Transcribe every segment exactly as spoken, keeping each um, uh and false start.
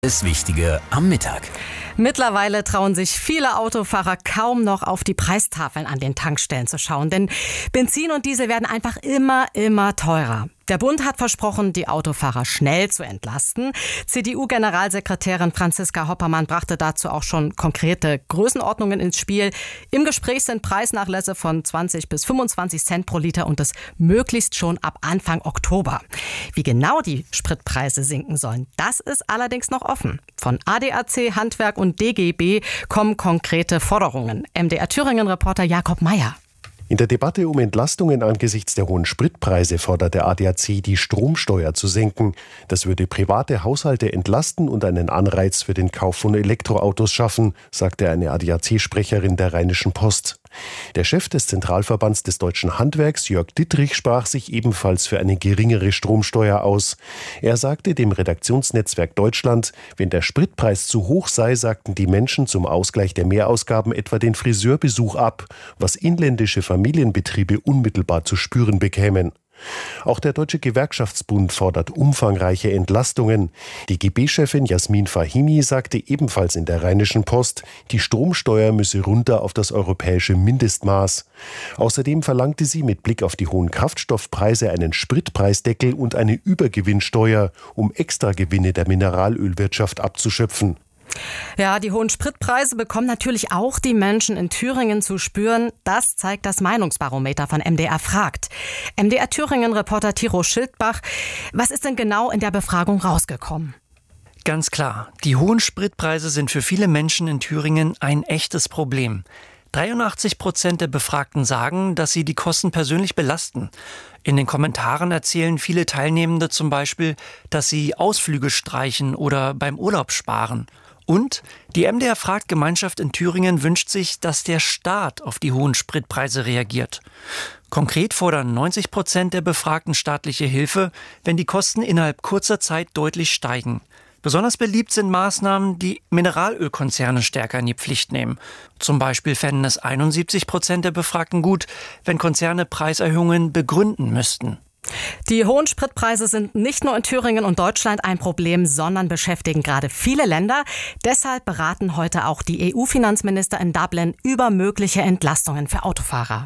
Das Wichtige am Mittag. Mittlerweile trauen sich viele Autofahrer kaum noch auf die Preistafeln an den Tankstellen zu schauen, denn Benzin und Diesel werden einfach immer, immer teurer. Der Bund hat versprochen, die Autofahrer schnell zu entlasten. C D U-Generalsekretärin Franziska Hoppermann brachte dazu auch schon konkrete Größenordnungen ins Spiel. Im Gespräch sind Preisnachlässe von zwanzig bis fünfundzwanzig Cent pro Liter und das möglichst schon ab Anfang Oktober. Wie genau die Spritpreise sinken sollen, das ist allerdings noch offen. Von A D A C, Handwerk und D G B kommen konkrete Forderungen. M D R Thüringen-Reporter Jakob Meyer. In der Debatte um Entlastungen angesichts der hohen Spritpreise fordert der A D A C, die Stromsteuer zu senken. Das würde private Haushalte entlasten und einen Anreiz für den Kauf von Elektroautos schaffen, sagte eine A D A C-Sprecherin der Rheinischen Post. Der Chef des Zentralverbands des deutschen Handwerks, Jörg Dittrich, sprach sich ebenfalls für eine geringere Stromsteuer aus. Er sagte dem Redaktionsnetzwerk Deutschland, wenn der Spritpreis zu hoch sei, sagten die Menschen zum Ausgleich der Mehrausgaben etwa den Friseurbesuch ab, was inländische Familienbetriebe unmittelbar zu spüren bekämen. Auch der Deutsche Gewerkschaftsbund fordert umfangreiche Entlastungen. Die G B-Chefin Jasmin Fahimi sagte ebenfalls in der Rheinischen Post, die Stromsteuer müsse runter auf das europäische Mindestmaß. Außerdem verlangte sie mit Blick auf die hohen Kraftstoffpreise einen Spritpreisdeckel und eine Übergewinnsteuer, um Extragewinne der Mineralölwirtschaft abzuschöpfen. Ja, die hohen Spritpreise bekommen natürlich auch die Menschen in Thüringen zu spüren. Das zeigt das Meinungsbarometer von M D R fragt. M D R Thüringen-Reporter Thilo Schildbach, was ist denn genau in der Befragung rausgekommen? Ganz klar, die hohen Spritpreise sind für viele Menschen in Thüringen ein echtes Problem. dreiundachtzig Prozent der Befragten sagen, dass sie die Kosten persönlich belasten. In den Kommentaren erzählen viele Teilnehmende zum Beispiel, dass sie Ausflüge streichen oder beim Urlaub sparen. Und die M D R-Fragt-Gemeinschaft in Thüringen wünscht sich, dass der Staat auf die hohen Spritpreise reagiert. Konkret fordern neunzig Prozent der Befragten staatliche Hilfe, wenn die Kosten innerhalb kurzer Zeit deutlich steigen. Besonders beliebt sind Maßnahmen, die Mineralölkonzerne stärker in die Pflicht nehmen. Zum Beispiel fänden es einundsiebzig Prozent der Befragten gut, wenn Konzerne Preiserhöhungen begründen müssten. Die hohen Spritpreise sind nicht nur in Thüringen und Deutschland ein Problem, sondern beschäftigen gerade viele Länder. Deshalb beraten heute auch die E U-Finanzminister in Dublin über mögliche Entlastungen für Autofahrer.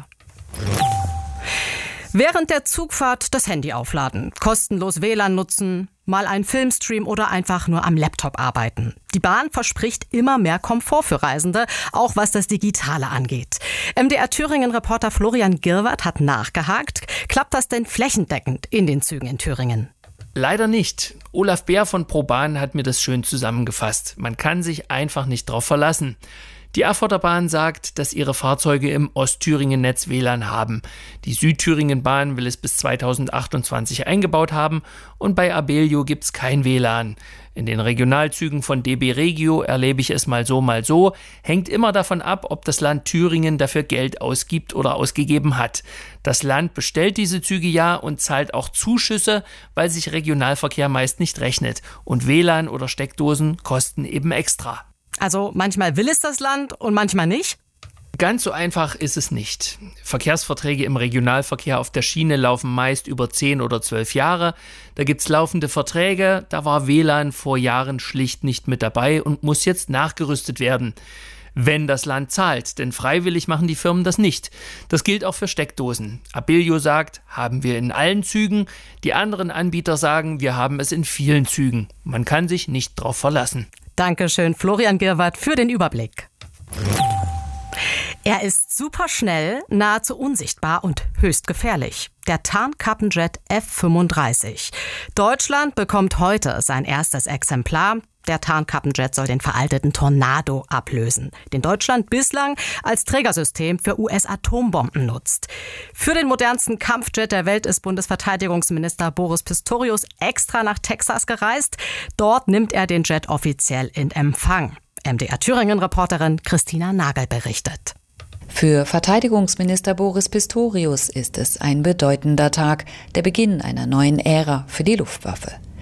Während der Zugfahrt das Handy aufladen, kostenlos W L A N nutzen, mal einen Filmstream oder einfach nur am Laptop arbeiten. Die Bahn verspricht immer mehr Komfort für Reisende, auch was das Digitale angeht. M D R Thüringen-Reporter Florian Girwart hat nachgehakt. Klappt das denn flächendeckend in den Zügen in Thüringen? Leider nicht. Olaf Bär von ProBahn hat mir das schön zusammengefasst. Man kann sich einfach nicht drauf verlassen. Die Erfurter Bahn sagt, dass ihre Fahrzeuge im Ostthüringen-Netz W L A N haben. Die Südthüringen-Bahn will es bis zweitausendachtundzwanzig eingebaut haben und bei Abellio gibt's kein W L A N. In den Regionalzügen von D B Regio erlebe ich es mal so, mal so. Hängt immer davon ab, ob das Land Thüringen dafür Geld ausgibt oder ausgegeben hat. Das Land bestellt diese Züge ja und zahlt auch Zuschüsse, weil sich Regionalverkehr meist nicht rechnet. Und W L A N oder Steckdosen kosten eben extra. Also manchmal will es das Land und manchmal nicht? Ganz so einfach ist es nicht. Verkehrsverträge im Regionalverkehr auf der Schiene laufen meist über zehn oder zwölf Jahre. Da gibt's laufende Verträge, da war W L A N vor Jahren schlicht nicht mit dabei und muss jetzt nachgerüstet werden. Wenn das Land zahlt, denn freiwillig machen die Firmen das nicht. Das gilt auch für Steckdosen. Abellio sagt, haben wir in allen Zügen. Die anderen Anbieter sagen, wir haben es in vielen Zügen. Man kann sich nicht drauf verlassen. Dankeschön, Florian Girwart, für den Überblick. Er ist superschnell, nahezu unsichtbar und höchst gefährlich. Der Tarnkappenjet F fünfunddreißig. Deutschland bekommt heute sein erstes Exemplar. Der Tarnkappenjet soll den veralteten Tornado ablösen, den Deutschland bislang als Trägersystem für U S-Atombomben nutzt. Für den modernsten Kampfjet der Welt ist Bundesverteidigungsminister Boris Pistorius extra nach Texas gereist. Dort nimmt er den Jet offiziell in Empfang. M D R Thüringen-Reporterin Christina Nagel berichtet. Für Verteidigungsminister Boris Pistorius ist es ein bedeutender Tag, der Beginn einer neuen Ära für die Luftwaffe.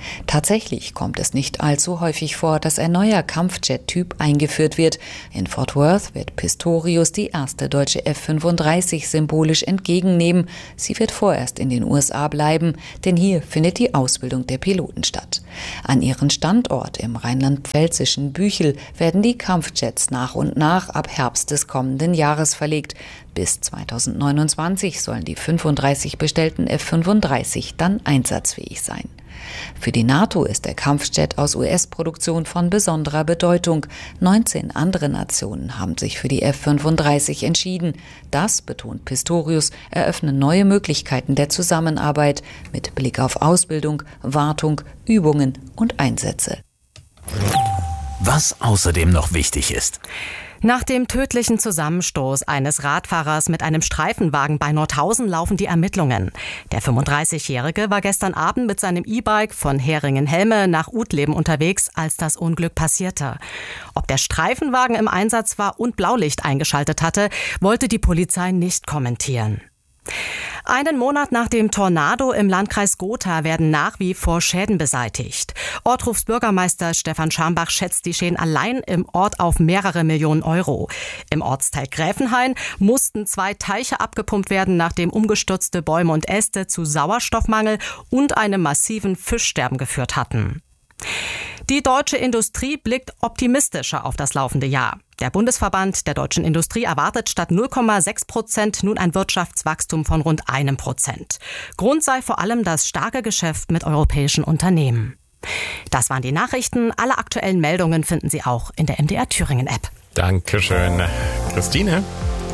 Tatsächlich kommt es nicht allzu häufig vor, dass ein neuer Kampfjet-Typ eingeführt wird. In Fort Worth wird Pistorius die erste deutsche F fünfunddreißig symbolisch entgegennehmen. Sie wird vorerst in den U S A bleiben, denn hier findet die Ausbildung der Piloten statt. An ihren Standort im rheinland-pfälzischen Büchel werden die Kampfjets nach und nach ab Herbst des kommenden Jahres verlegt. Bis zweitausendneunundzwanzig sollen die fünfunddreißig bestellten F fünfunddreißig dann einsatzfähig sein. Für die NATO ist der Kampfjet aus U S-Produktion von besonderer Bedeutung. neunzehn andere Nationen haben sich für die F fünfunddreißig entschieden. Das, betont Pistorius, eröffnet neue Möglichkeiten der Zusammenarbeit mit Blick auf Ausbildung, Wartung, Übungen und Einsätze. Was außerdem noch wichtig ist. Nach dem tödlichen Zusammenstoß eines Radfahrers mit einem Streifenwagen bei Nordhausen laufen die Ermittlungen. Der fünfunddreißigjährige war gestern Abend mit seinem E-Bike von Heringen-Helme nach Utleben unterwegs, als das Unglück passierte. Ob der Streifenwagen im Einsatz war und Blaulicht eingeschaltet hatte, wollte die Polizei nicht kommentieren. Einen Monat nach dem Tornado im Landkreis Gotha werden nach wie vor Schäden beseitigt. Ortrufs Bürgermeister Stefan Schambach schätzt die Schäden allein im Ort auf mehrere Millionen Euro. Im Ortsteil Gräfenhain mussten zwei Teiche abgepumpt werden, nachdem umgestürzte Bäume und Äste zu Sauerstoffmangel und einem massiven Fischsterben geführt hatten. Die deutsche Industrie blickt optimistischer auf das laufende Jahr. Der Bundesverband der deutschen Industrie erwartet statt null Komma sechs Prozent nun ein Wirtschaftswachstum von rund einem Prozent. Grund sei vor allem das starke Geschäft mit europäischen Unternehmen. Das waren die Nachrichten. Alle aktuellen Meldungen finden Sie auch in der M D R Thüringen App. Dankeschön, Christine.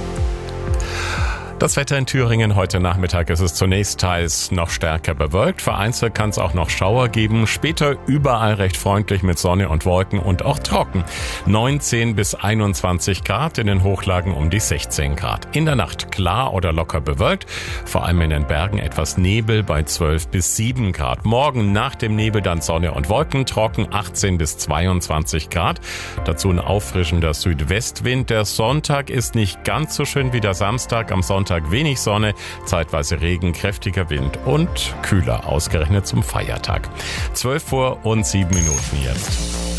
Das Wetter in Thüringen heute Nachmittag ist es zunächst teils noch stärker bewölkt. Vereinzelt kann es auch noch Schauer geben. Später überall recht freundlich mit Sonne und Wolken und auch trocken. neunzehn bis einundzwanzig Grad, in den Hochlagen um die sechzehn Grad. In der Nacht klar oder locker bewölkt. Vor allem in den Bergen etwas Nebel bei zwölf bis sieben Grad. Morgen nach dem Nebel dann Sonne und Wolken, trocken achtzehn bis zweiundzwanzig Grad. Dazu ein auffrischender Südwestwind. Der Sonntag ist nicht ganz so schön wie der Samstag. Am Sonntag wenig Sonne, zeitweise Regen, kräftiger Wind und kühler, ausgerechnet zum Feiertag. zwölf Uhr und sieben Minuten jetzt.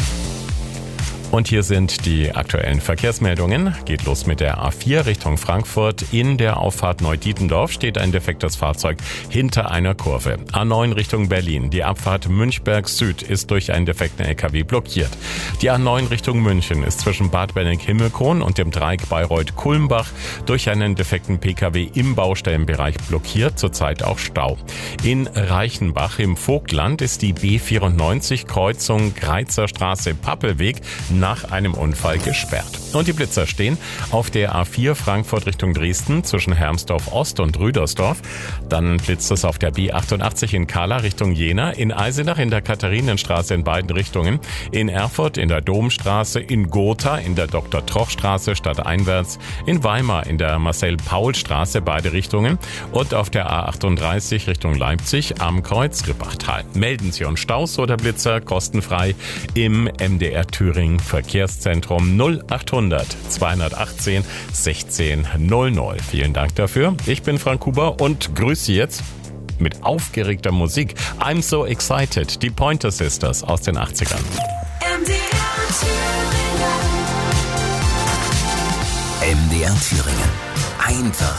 Und hier sind die aktuellen Verkehrsmeldungen. Geht los mit der A vier Richtung Frankfurt. In der Auffahrt Neudietendorf steht ein defektes Fahrzeug hinter einer Kurve. A neun Richtung Berlin. Die Abfahrt Münchberg Süd ist durch einen defekten L K W blockiert. Die A neun Richtung München ist zwischen Bad Bennig-Himmelkron und dem Dreieck Bayreuth-Kulmbach durch einen defekten P K W im Baustellenbereich blockiert, zurzeit auch Stau. In Reichenbach im Vogtland ist die B vierundneunzig Kreuzung Greizer Straße-Pappelweg nach einem Unfall gesperrt. Und die Blitzer stehen auf der A vier Frankfurt Richtung Dresden zwischen Hermsdorf Ost und Rüdersdorf. Dann blitzt es auf der B achtundachtzig in Kahla Richtung Jena, in Eisenach in der Katharinenstraße in beiden Richtungen, in Erfurt in der Domstraße, in Gotha in der Doktor-Troch-Straße stadteinwärts, in Weimar in der Marcel-Paul-Straße beide Richtungen und auf der A achtunddreißig Richtung Leipzig am Kreuz Rippachtal. Melden Sie uns Staus oder Blitzer kostenfrei im M D R Thüringen Verkehrszentrum null achthundert zweihundertachtzehn sechzehn null null. Vielen Dank dafür. Ich bin Frank Huber und grüße Sie jetzt mit aufgeregter Musik. I'm so excited. Die Pointer Sisters aus den achtzigern. M D R Thüringen. Einfach